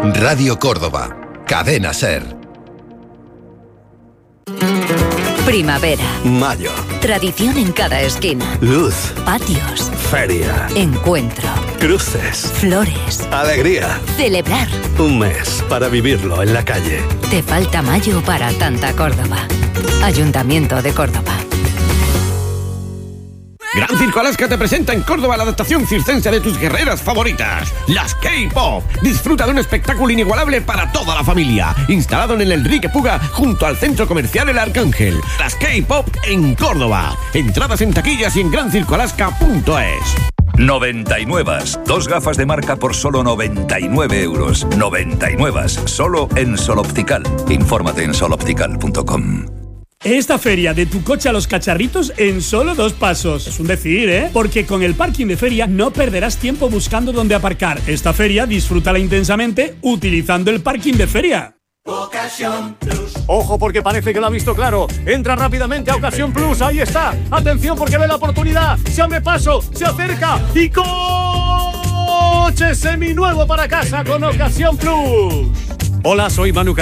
Radio Córdoba, Cadena SER. Primavera. Mayo. Tradición en cada esquina. Luz. Patios. Feria. Encuentro. Cruces. Flores. Alegría. Celebrar. Un mes para vivirlo en la calle. Te falta mayo para tanta Córdoba. Ayuntamiento de Córdoba. Gran Circo Alaska te presenta en Córdoba la adaptación circense de tus guerreras favoritas, las K-Pop. Disfruta de un espectáculo inigualable para toda la familia, instalado en el Enrique Puga, junto al Centro Comercial El Arcángel. Las K-Pop en Córdoba. Entradas en taquillas y en grancircoalaska.es. 99. 2 gafas de marca por solo 99 euros. 99. Solo en Soloptical. Infórmate en soloptical.com. Esta feria de tu coche a los cacharritos en solo 2 pasos. Es un decir, ¿eh? Porque con el parking de feria no perderás tiempo buscando dónde aparcar. Esta feria disfrútala intensamente utilizando el parking de feria. Ocasión Plus. Ojo, porque parece que lo ha visto claro. Entra rápidamente a Ocasión Plus. Ahí está. Atención, porque ve la oportunidad. Se abre paso, se acerca y coche seminuevo para casa con Ocasión Plus. Hola, soy Manu